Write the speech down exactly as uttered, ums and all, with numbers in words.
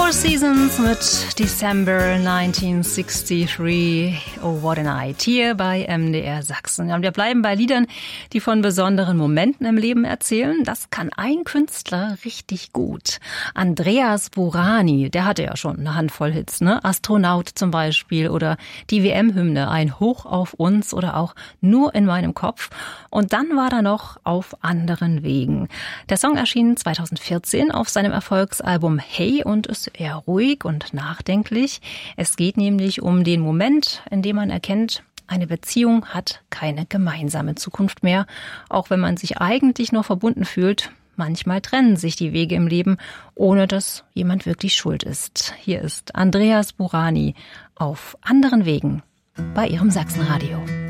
Four Seasons mit December neunzehnhundertdreiundsechzig. Oh, what a night. Hier bei M D R Sachsen. Und wir bleiben bei Liedern, die von besonderen Momenten im Leben erzählen. Das kann ein Künstler richtig gut. Andreas Burani, der hatte ja schon eine Handvoll Hits, ne? Astronaut zum Beispiel oder die W M-Hymne, ein Hoch auf uns oder auch Nur in meinem Kopf. Und dann war da noch Auf anderen Wegen. Der Song erschien zweitausendvierzehn auf seinem Erfolgsalbum Hey und ist eher ruhig und nachdenklich. Es geht nämlich um den Moment, in dem man erkennt, eine Beziehung hat keine gemeinsame Zukunft mehr, auch wenn man sich eigentlich noch verbunden fühlt. Manchmal trennen sich die Wege im Leben, ohne dass jemand wirklich schuld ist. Hier ist Andreas Burani auf anderen Wegen bei Ihrem Sachsenradio.